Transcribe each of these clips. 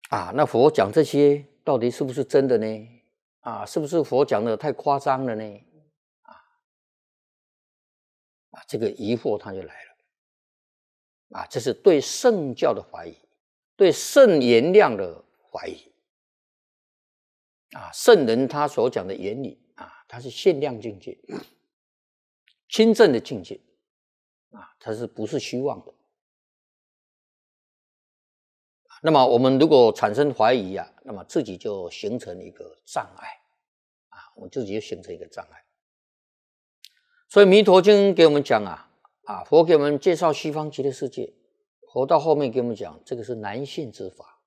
那佛讲这些到底是不是真的呢？是不是佛讲的太夸张了呢？这个疑惑他就来了。这是对圣教的怀疑，对圣言量的怀疑。圣人他所讲的原理他是限量境界，亲证的境界它是不是虚妄的？那么我们如果产生怀疑那么自己就形成一个障碍我们自己就形成一个障碍。所以弥陀经给我们讲佛给我们介绍西方极乐世界，佛到后面给我们讲这个是难信之法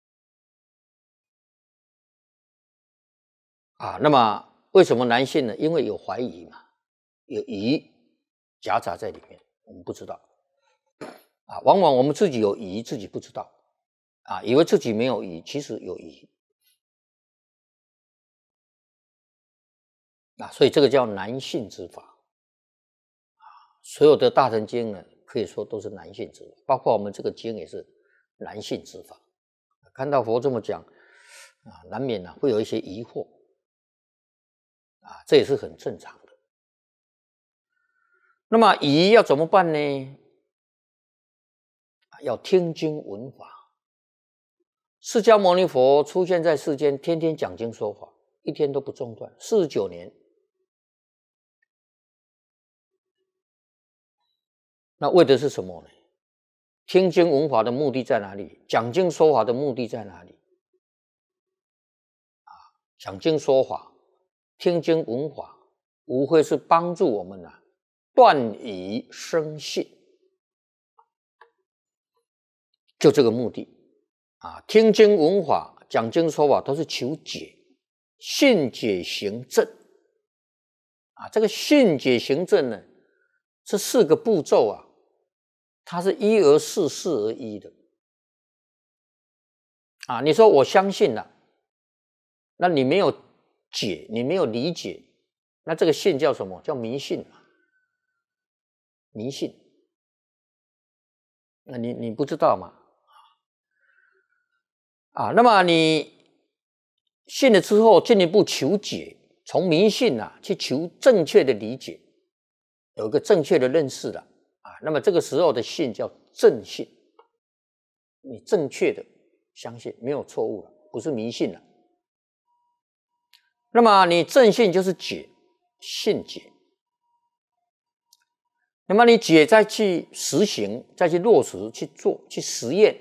那么为什么难信呢？因为有怀疑嘛，有疑夹杂在里面，我们不知道往往我们自己有疑，自己不知道以为自己没有疑，其实有疑所以这个叫难信之法所有的大乘经呢，可以说都是难信之法，包括我们这个经也是难信之法。看到佛这么讲难免会有一些疑惑这也是很正常的。那么疑要怎么办呢？要听经闻法。释迦牟尼佛出现在世间，天天讲经说法，一天都不中断，49年。那为的是什么呢？听经闻法的目的在哪里？讲经说法的目的在哪里？讲经说法，听经闻法，无非是帮助我们断疑生信，就这个目的听经闻法，讲经说法都是求解，信解行证这个信解行证呢，这4个步骤它是一而四，四而一的你说我相信了，那你没有解，你没有理解，那这个信叫什么？叫迷信迷信。那你不知道嘛那么你信了之后，进一步求解，从迷信去求正确的理解，有一个正确的认识了那么这个时候的信叫正信，你正确的相信，没有错误了，不是迷信了。那么你正信就是解，信解。那么你解再去实行，再去落实去做，去实验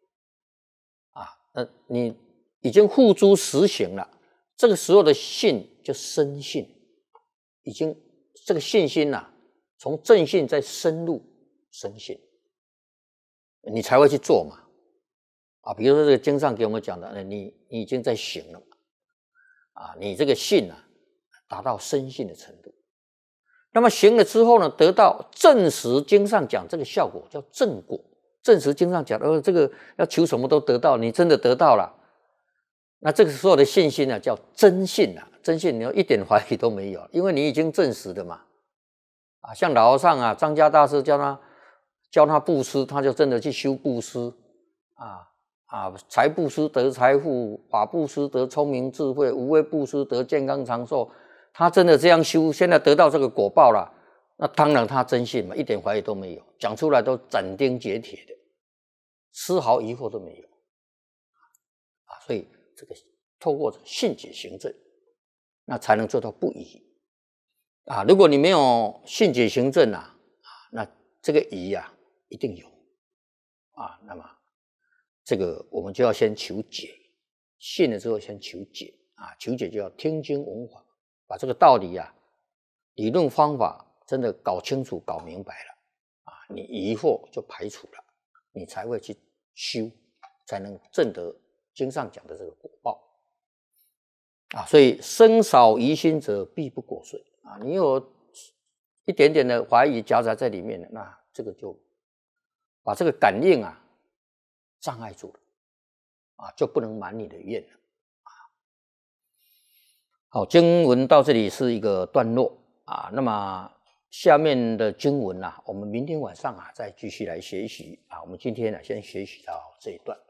你已经付诸实行了，这个时候的信就深信，已经这个信心从正信再深入深信，你才会去做嘛比如说这个经上给我们讲的你已经在行了你这个信达到深信的程度。那么行了之后呢，得到证实经上讲这个效果叫正果，证实经上讲这个要求什么都得到，你真的得到了，那这个时候的信心叫真信真信你要一点怀疑都没有，因为你已经证实的嘛像老和尚张家大师教他布施，他就真的去修布施财布施得财富，法布施得聪明智慧，无为布施得健康长寿，他真的这样修，现在得到这个果报了，那当然他真信嘛，一点怀疑都没有，讲出来都斩钉截铁的，丝毫疑惑都没有所以这个透过信解行证，那才能做到不疑如果你没有信解行证那这个疑一定有那么这个我们就要先求解，信了之后先求解求解就要听经闻法，把这个道理理论方法真的搞清楚搞明白了你疑惑就排除了，你才会去修，才能证得经上讲的这个果报所以生少疑心者必不果遂你有一点点的怀疑夹杂在里面，那这个就把这个感应障碍住了就不能满你的愿了好，经文到这里是一个段落那么下面的经文我们明天晚上再继续来学习我们今天先学习到这一段。